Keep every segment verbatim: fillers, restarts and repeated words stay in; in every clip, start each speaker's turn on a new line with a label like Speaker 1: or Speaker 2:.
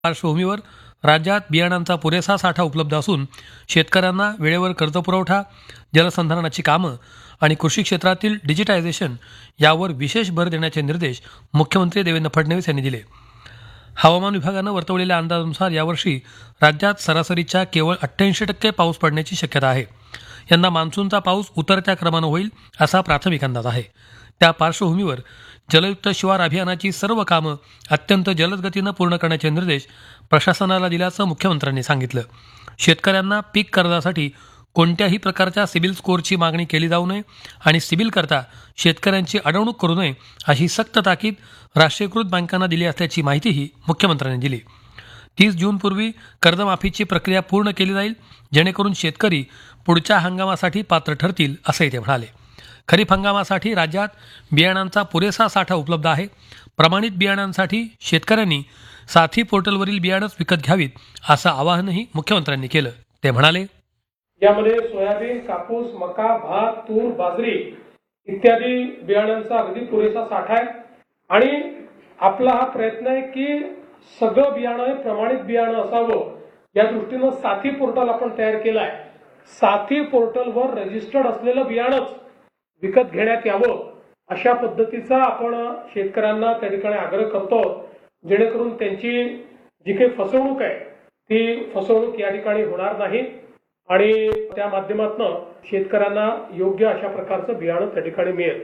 Speaker 1: पार्श्वभूमीवर राज्यात बियाणांचा पुरेसा साठा उपलब्ध असून शेतकऱ्यांना वेळेवर कर्जपुरवठा, जलसंधारणाची कामं आणि कृषी क्षेत्रातील डिजिटायझेशन यावर विशेष भर देण्याचे निर्देश मुख्यमंत्री देवेंद्र फडणवीस यांनी दिले. हवामान विभागानं वर्तवलेल्या अंदाजानुसार यावर्षी राज्यात सरासरीच्या केवळ अठ्ठ्याऐंशी टक्के पाऊस पडण्याची शक्यता आहे. यंदा मान्सूनचा पाऊस उतरत्या क्रमानं होईल असा प्राथमिक अंदाज आहे. त्या पार्श्वभूमीवर जलयुक्त शिवार अभियानाची सर्व कामं अत्यंत जलद गतीनं पूर्ण करण्याचे निर्देश प्रशासनाला दिल्याचं मुख्यमंत्र्यांनी सांगितलं. शेतकऱ्यांना पीक कर्जासाठी कोणत्याही प्रकारच्या सिबिल स्कोअरची मागणी केली जाऊ नये आणि सिबिलकरता शेतकऱ्यांची अडवणूक करू नये अशी सक्त ताकीद राष्ट्रीयकृत बँकांना दिली असल्याची माहितीही मुख्यमंत्र्यांनी दिली. तीस जूनपूर्वी कर्जमाफीची प्रक्रिया पूर्ण केली जाईल जेणेकरून शेतकरी पुढच्या हंगामासाठी पात्र ठरतील असंही ते म्हणाले. खरीप हंगामासाठी राज्यात बियाणांचा पुरेसा साठा उपलब्ध आहे. प्रमाणित बियाणांसाठी शेतकऱ्यांनी साथी पोर्टलवरील बियाणंच विकत घ्यावीत असं आवाहनही मुख्यमंत्र्यांनी केलं. ते म्हणाले,
Speaker 2: यामध्ये सोयाबीन, कापूस, मका, भात, तूर, बाजरी इत्यादी बियाणांचा अगदी पुरेसा साठा आहे आणि आपला हा प्रयत्न आहे की सगळं बियाणं हे प्रमाणित बियाणं असावं या दृष्टीनं साथी पोर्टल आपण तयार केलं आहे. साथी पोर्टलवर रजिस्टर्ड असलेलं बियाणंच विकत घेण्यात यावं अशा पद्धतीचा आपण शेतकऱ्यांना त्या ठिकाणी आग्रह करतो, जेणेकरून त्यांची जी काही फसवणूक आहे ती फसवणूक या ठिकाणी होणार नाही आणि त्या माध्यमातून शेतकऱ्यांना योग्य अशा प्रकारचं बियाणं त्या ठिकाणी मिळेल.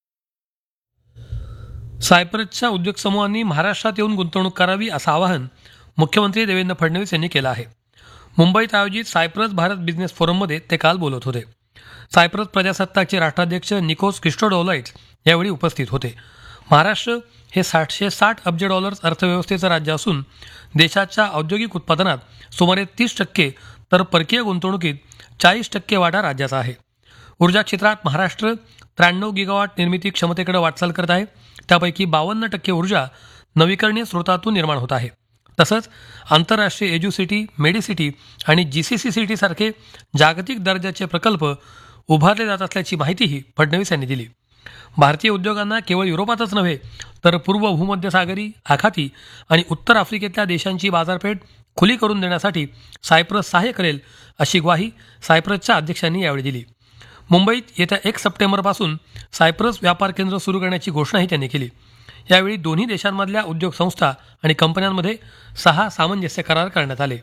Speaker 1: सायप्रसच्या उद्योग समूहांनी महाराष्ट्रात येऊन गुंतवणूक करावी असं आवाहन मुख्यमंत्री देवेंद्र फडणवीस यांनी केलं आहे. मुंबईत आयोजित सायप्रस भारत बिझनेस फोरममध्ये ते काल बोलत होते. सायप्रस प्रजासत्ताकचे राष्ट्राध्यक्ष निकोस क्रिस्टोडोलाइट्स यावेळी उपस्थित होते. महाराष्ट्र हे सातशे साठ अब्ज डॉलर्स अर्थव्यवस्थेचं राज्य असून देशाच्या औद्योगिक उत्पादनात सुमारे तीस टक्के तर परकीय गुंतवणुकीत चाळीस टक्के वाटा राज्याचा आहे. ऊर्जा क्षेत्रात महाराष्ट्र त्र्याण्णव गिगावॉट निर्मिती क्षमतेकडे वाटचाल करत आहे. त्यापैकी बावन्न टक्के ऊर्जा नवीकरणीय स्रोतातून निर्माण होत आहे. तसंच आंतरराष्ट्रीय एज्युसिटी, मेडिसिटी आणि जीसीसी सिटी सारखे जागतिक दर्जाचे प्रकल्प उभारले जात असल्याची माहितीही फडणवीस यांनी दिली. भारतीय उद्योगांना केवळ युरोपातच नव्हे तर पूर्व भूमध्यसागरी, आखाती आणि उत्तर आफ्रिकेतल्या देशांची बाजारपेठ खुली करून देण्यासाठी सायप्रस सहाय्य करेल अशी ग्वाही सायप्रसच्या अध्यक्षांनी यावेळी दिली. मुंबईत येत्या एक सप्टेंबरपासून सायप्रस व्यापार केंद्र सुरू करण्याची घोषणाही त्यांनी केली. यावेळी दोन्ही देशांमधल्या उद्योग संस्था आणि कंपन्यांमध्ये सहा सामंजस्य करार करण्यात आले.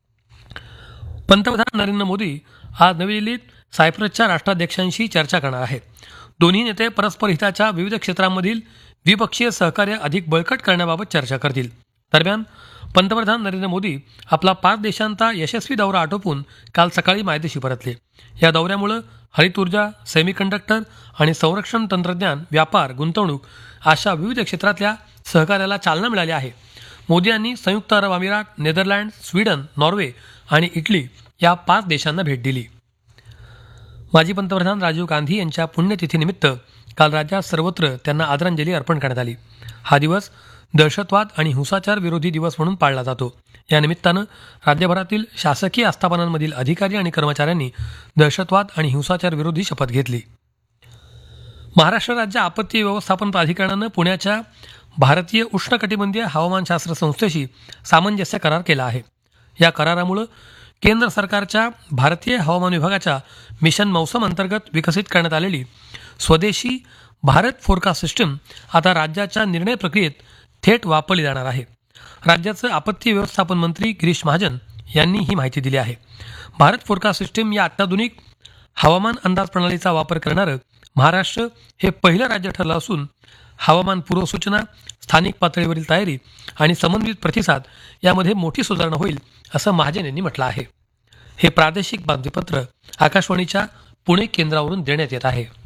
Speaker 1: पंतप्रधान नरेंद्र मोदी आज नवी दिल्लीत सायप्रसच्या राष्ट्राध्यक्षांशी चर्चा करणार आहेत. दोन्ही नेते परस्पर हिताच्या विविध क्षेत्रांमधील द्विपक्षीय सहकार्य अधिक बळकट करण्याबाबत चर्चा करतील. दरम्यान पंतप्रधान नरेंद्र मोदी आपला पाच देशांचा यशस्वी दौरा आटोपून काल सकाळी मायदेशी परतले. या दौऱ्यामुळे हरित ऊर्जा, सेमीकंडक्टर आणि संरक्षण तंत्रज्ञान, व्यापार, गुंतवणूक अशा विविध क्षेत्रातल्या सहकार्याला चालना मिळाली आहे. मोदी यांनी संयुक्त अरब अमिरात, नेदरलँड, स्वीडन, नॉर्वे आणि इटली या पाच देशांना भेट दिली. माजी पंतप्रधान राजीव गांधी यांच्या पुण्यतिथीनिमित्त काल राज्यात सर्वत्र त्यांना आदरांजली अर्पण करण्यात आली. हा दिवस दहशतवाद आणि हिंसाचार विरोधी दिवस म्हणून पाळला जातो. या निमित्तानं राज्यभरातील शासकीय आस्थापनांमधील अधिकारी आणि कर्मचाऱ्यांनी दहशतवाद आणि हिंसाचार विरोधी शपथ घेतली. महाराष्ट्र राज्य आपत्ती व्यवस्थापन प्राधिकरणानं पुण्याच्या भारतीय उष्णकटिबंधीय हवामानशास्त्र संस्थेशी सामंजस्य करार केला आहे. या करारामुळे केंद्र सरकारच्या भारतीय हवामान विभागाच्या मिशन मौसम अंतर्गत विकसित करण्यात आलेली स्वदेशी भारत फोरकास्ट सिस्टीम आता राज्याच्या निर्णय प्रक्रियेत थेट वापरली जाणार आहे. राज्याचे आपत्ती व्यवस्थापन मंत्री गिरीश महाजन यांनी ही माहिती दिली आहे. भारत फोरकास्ट सिस्टीम या अत्याधुनिक हवामान अंदाज प्रणालीचा वापर करणारं महाराष्ट्र हे पहिलं राज्य ठरलं असून हवामान पूर्वसूचना, स्थानिक पातळीवरील तयारी आणि समन्वित प्रतिसाद यामध्ये मोठी सुधारणा होईल असं महाजन यांनी म्हटलं आहे. हे प्रादेशिक बातमीपत्र आकाशवाणीच्या पुणे केंद्रावरून देण्यात येत आहे.